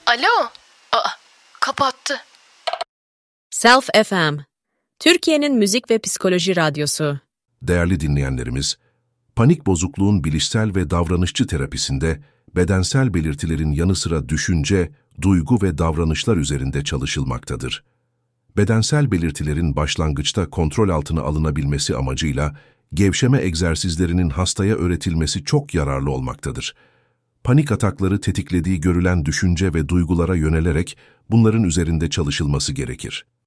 Alo? Kapattı. Self FM, Türkiye'nin müzik ve psikoloji radyosu. Değerli dinleyenlerimiz, panik bozukluğun bilişsel ve davranışçı terapisinde bedensel belirtilerin yanı sıra düşünce, duygu ve davranışlar üzerinde çalışılmaktadır. Bedensel belirtilerin başlangıçta kontrol altına alınabilmesi amacıyla gevşeme egzersizlerinin hastaya öğretilmesi çok yararlı olmaktadır. Panik atakları tetiklediği görülen düşünce ve duygulara yönelerek bunların üzerinde çalışılması gerekir.